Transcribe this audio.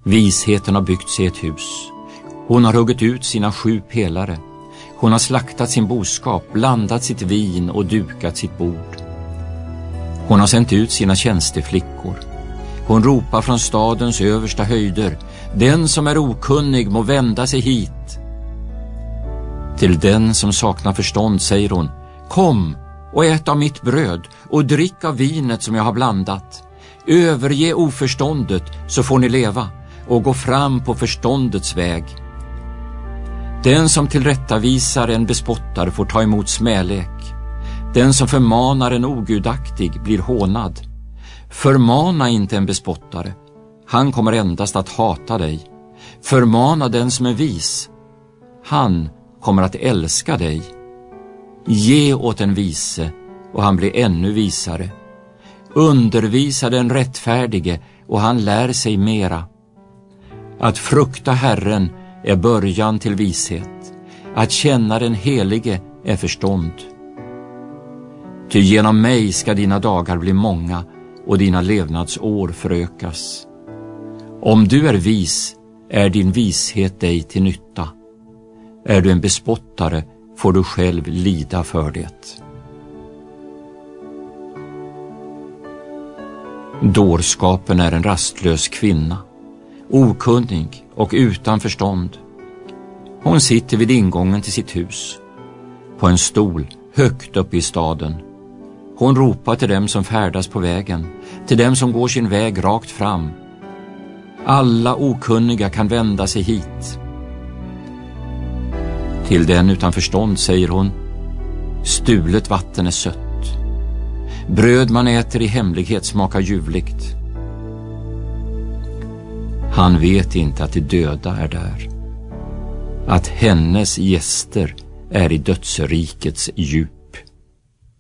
Visheten har byggt sig ett hus. Hon har huggit ut sina 7 pelare. Hon har slaktat sin boskap, blandat sitt vin och dukat sitt bord. Hon har sänt ut sina tjänsteflickor. Hon ropar från stadens översta höjder: den som är okunnig må vända sig hit. Till den som saknar förstånd säger hon: kom och ät av mitt bröd och drick av vinet som jag har blandat. Överge oförståndet så får ni leva och gå fram på förståndets väg. Den som tillrättavisar en bespottare får ta emot smälek. Den som förmanar en ogudaktig blir hånad. Förmana inte en bespottare, han kommer endast att hata dig. Förmana den som är vis, han kommer att älska dig. Ge åt en vise och han blir ännu visare. Undervisa den rättfärdige och han lär sig mera. Att frukta Herren är början till vishet. Att känna den helige är förstånd. Ty genom mig ska dina dagar bli många och dina levnadsår förökas. Om du är vis är din vishet dig till nytta. Är du en bespottare får du själv lida för det. Dårskapen är en rastlös kvinna, okunnig och utan förstånd. Hon sitter vid ingången till sitt hus, på en stol högt uppe i staden. Hon ropar till dem som färdas på vägen, till dem som går sin väg rakt fram. Alla okunniga kan vända sig hit. Till den utan förstånd säger hon: stulet vatten är sött. Bröd man äter i hemlighet smakar ljuvligt. Han vet inte att de döda är där, att hennes gäster är i dödsrikets djup.